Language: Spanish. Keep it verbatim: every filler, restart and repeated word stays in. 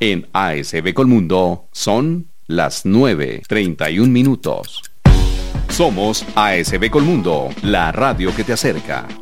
En A S B Colmundo son las nueve treinta y un minutos. Somos A S B Colmundo, la radio que te acerca.